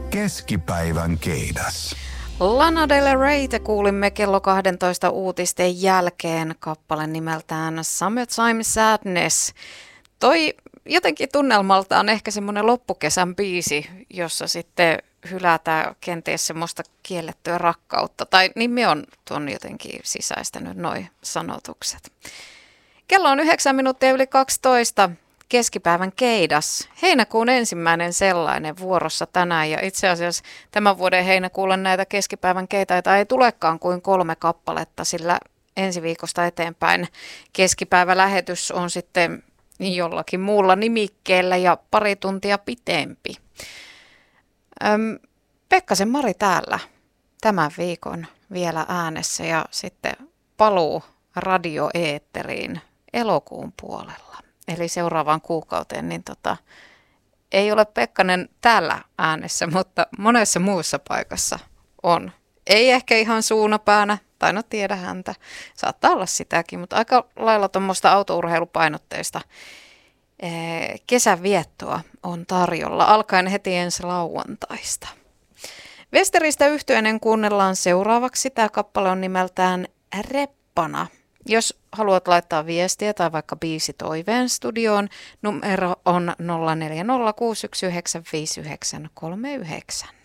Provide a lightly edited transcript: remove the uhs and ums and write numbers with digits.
Keskipäivän keidas. Lana Del Reytä kuulimme kello 12 uutisten jälkeen kappale nimeltään Summertime Sadness. Toi jotenkin tunnelmaltaan ehkä semmoinen loppukesän biisi, jossa sitten hylätään kenties semmoista kiellettyä rakkautta. Tai niin me on tuon jotenkin sisäistänyt noi sanotukset. Kello on 9 minuuttia yli 12. Keskipäivän keidas. Heinäkuun ensimmäinen sellainen vuorossa tänään ja itse asiassa tämän vuoden heinäkuulla näitä keskipäivän keitaita ei tulekaan kuin 3 kappaletta, sillä ensi viikosta eteenpäin keskipäivälähetys on sitten jollakin muulla nimikkeellä ja pari tuntia pitempi. Pekkasen Mari täällä tämän viikon vielä äänessä ja sitten paluu radioeetteriin elokuun puolella. Eli seuraavaan kuukauteen, niin ei ole Pekkanen täällä äänessä, mutta monessa muussa paikassa on. Ei ehkä ihan suunapäänä, tai no tiedä häntä, saattaa olla sitäkin, mutta aika lailla tuommoista autourheilupainotteista kesänviettoa on tarjolla, alkaen heti ensi lauantaista. Westeristä yhtyeinen kuunnellaan seuraavaksi. Tämä kappale on nimeltään Reppana. Jos haluat laittaa viestiä tai vaikka biisitoiveen studioon, numero on 0406195939.